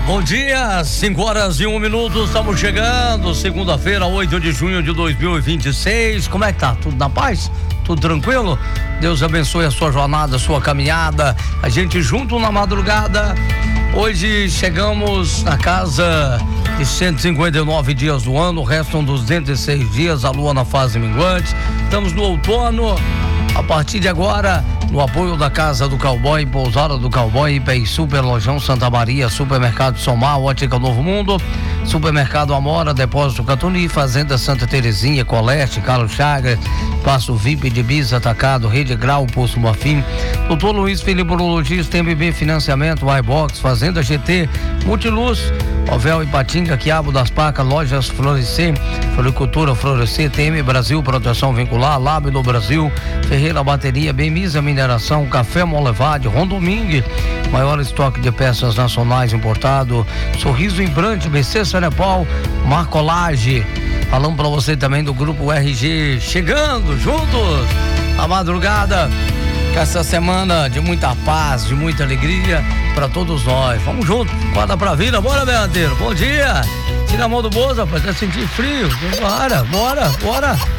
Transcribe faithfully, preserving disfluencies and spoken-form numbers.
Bom dia, cinco horas e um minuto, estamos chegando, segunda-feira, oito de junho de dois mil e vinte e seis. Como é que tá? Tudo na paz? Tudo tranquilo? Deus abençoe a sua jornada, a sua caminhada. A gente junto na madrugada. Hoje chegamos na casa de cento e cinquenta e nove dias do ano, restam duzentos e seis dias, a lua na fase minguante. Estamos no outono. A partir de agora, no apoio da Casa do Cowboy, Pousada do Cowboy, I P I Super, Lojão Santa Maria, Supermercado Somar, Ótica Novo Mundo, Supermercado Amora, Depósito Catuni, Fazenda Santa Terezinha, Coleste, Carlos Chagas, Passo V I P de Bis Atacado, Rede Grau, Posto Marfim, Doutor Luiz Filipe Urologista, M B Financiamento, iBox, Fazenda G T, Multiluz, Ovel e Patinga, Quiabo das Pacas, Lojas Florescer, Floricultura Florescer, T M Brasil, Proteção Vincular, Lab do Brasil, Ferreira Bateria, Bemisa Mineração, Café Molevade, Rondomingue, maior estoque de peças nacionais importado, Sorriso Implante, B C Cenepal, Marcolage. Falando pra você também do Grupo R G, chegando juntos a madrugada, com essa semana de muita paz, de muita alegria pra todos nós. Vamos juntos, acorda pra vida, bora, Beateiro, bom dia. Tira a mão do bolso, rapaz, quer sentir frio, bora, bora, bora.